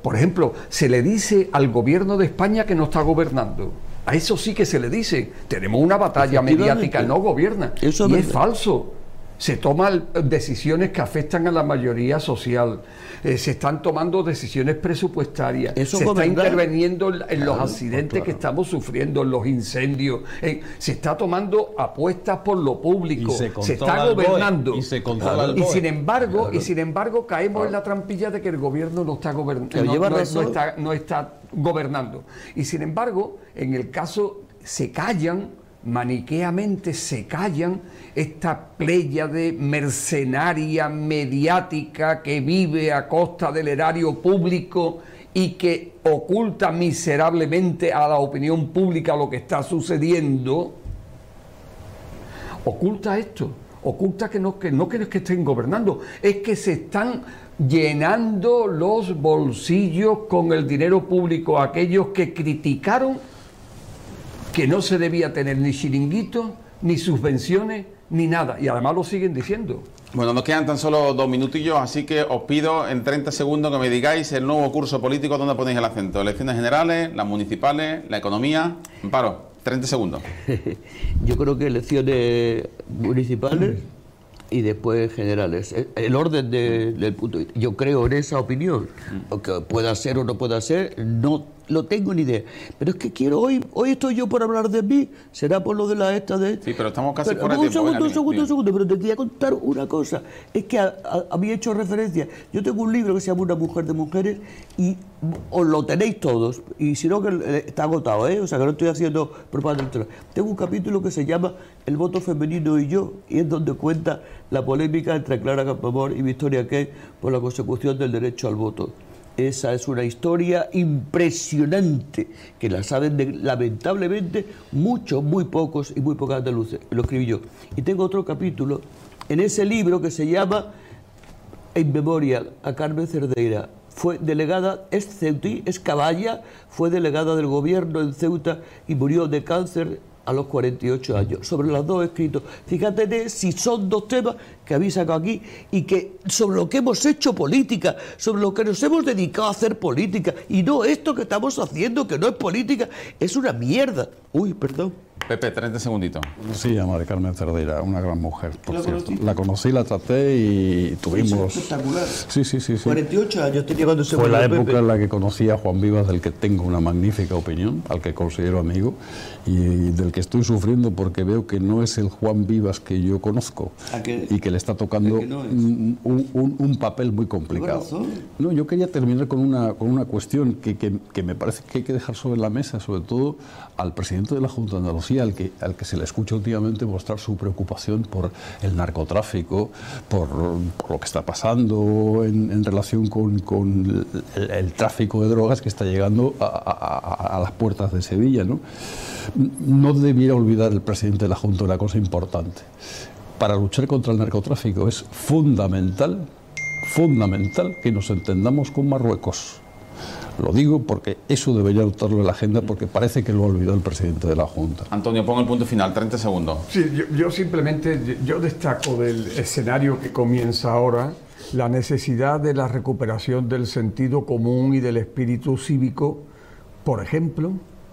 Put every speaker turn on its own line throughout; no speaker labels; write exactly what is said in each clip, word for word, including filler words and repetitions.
Por ejemplo, se le dice al gobierno de España que no está gobernando. A eso sí que se le dice. Tenemos una batalla mediática, no gobierna. Eso y es, es falso. Se toman decisiones que afectan a la mayoría social, eh, se están tomando decisiones presupuestarias, Eso se está interviniendo en, en los claro, accidentes claro. que estamos sufriendo, en los incendios, eh, se está tomando apuestas por lo público, se, se está gobernando
y, se claro.
y sin embargo claro. y sin embargo caemos claro. en la trampilla de que el gobierno no está gobernando, no, no, no, está, no está gobernando y sin embargo en el caso se callan maniqueamente se callan esta pléyade mercenaria mediática que vive a costa del erario público y que oculta miserablemente a la opinión pública lo que está sucediendo. Oculta esto, oculta que no que no que, que estén gobernando, es que se están llenando los bolsillos con el dinero público aquellos que criticaron que no se debía tener ni chiringuitos, ni subvenciones, ni nada. Y además lo siguen diciendo.
Bueno, nos quedan tan solo dos minutillos, así que os pido en treinta segundos que me digáis el nuevo curso político, ¿dónde ponéis el acento? ¿Elecciones generales, las municipales, la economía? Amparo, treinta segundos.
Yo creo que elecciones municipales y después generales. El orden de, del punto. Yo creo en esa opinión. Aunque pueda ser o no pueda ser, no lo tengo ni idea. Pero es que quiero, hoy hoy estoy yo por hablar de mí, será por lo de la esta de...
Sí, pero estamos casi
pero,
por el
un
tiempo.
segundo,
Venga,
un segundo,
bien.
un segundo, pero te quería contar una cosa. Es que a, a, a mí he hecho referencia. Yo tengo un libro que se llama Una mujer de mujeres y os lo tenéis todos. Y si no, que está agotado, ¿eh? O sea, que no estoy haciendo propaganda. Tengo un capítulo que se llama El voto femenino y yo, y es donde cuenta la polémica entre Clara Campoamor y Victoria Kent por la consecución del derecho al voto. Esa es una historia impresionante que la saben de, lamentablemente muchos, muy pocos y muy pocas andaluces. Lo escribí yo. Y tengo otro capítulo en ese libro que se llama En memoria a Carmen Cerdeira. Fue delegada, es ceutí, es caballa, fue delegada del gobierno en Ceuta y murió de cáncer a los cuarenta y ocho años. Sobre los dos escritos. Fíjate de si son dos temas que habéis sacado aquí y que sobre lo que hemos hecho política, sobre lo que nos hemos dedicado a hacer política, y no esto que estamos haciendo, que no es política, es una mierda. Uy, perdón.
Pepe, treinta segunditos.
Sí, a María Carmen Cerdeira, una gran mujer, por ¿La cierto. Conocí? La conocí, la traté y tuvimos...
Es espectacular.
Sí, sí, sí, sí.
cuarenta y ocho años tenía cuando se
Fue la época
Pepe.
en la que conocí a Juan Vivas, del que tengo una magnífica opinión, al que considero amigo, y del que estoy sufriendo porque veo que no es el Juan Vivas que yo conozco que, y que le está tocando no un, un, un papel muy complicado. No, yo quería terminar con una, con una cuestión que, que, que me parece que hay que dejar sobre la mesa, sobre todo al presidente de la Junta de Andalucía, al que, al que se le escucha últimamente mostrar su preocupación por el narcotráfico, por, por lo que está pasando en, en relación con, con el, el tráfico de drogas que está llegando a, a, a las puertas de Sevilla, ¿no? No debiera olvidar el presidente de la Junta una cosa importante. Para luchar contra el narcotráfico es fundamental, fundamental que nos entendamos con Marruecos. Lo digo porque eso debería notarlo en la agenda, porque parece que lo ha olvidado el presidente de la Junta.
Antonio, pon el punto final, treinta segundos.
Sí, yo, yo simplemente, yo destaco del escenario que comienza ahora la necesidad de la recuperación del sentido común y del espíritu cívico, por ejemplo,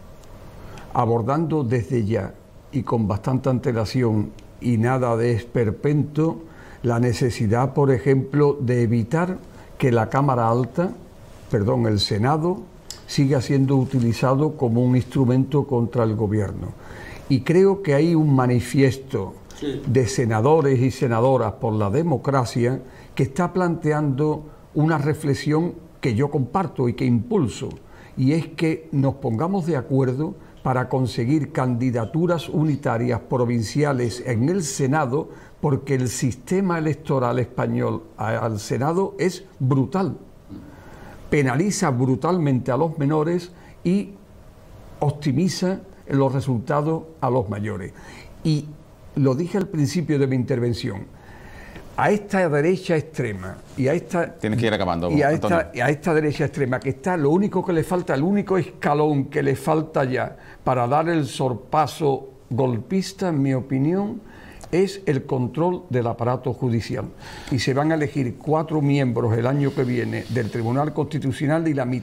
abordando desde ya y con bastante antelación y nada de esperpento, la necesidad, por ejemplo, de evitar que la Cámara Alta, perdón, el Senado, siga siendo utilizado como un instrumento contra el gobierno. Y creo que hay un manifiesto sí. de senadores y senadoras por la democracia que está planteando una reflexión que yo comparto y que impulso, y es que nos pongamos de acuerdo para conseguir candidaturas unitarias provinciales en el Senado, porque el sistema electoral español al Senado es brutal. Penaliza brutalmente a los menores y optimiza los resultados a los mayores. Y lo dije al principio de mi intervención, a esta derecha extrema y a esta
Tienes que ir acabando,
y a esta, y a esta derecha extrema que está, lo único que le falta, el único escalón que le falta ya para dar el sorpaso golpista, en mi opinión, es el control del aparato judicial. Y se van a elegir cuatro miembros el año que viene del Tribunal Constitucional y la mitad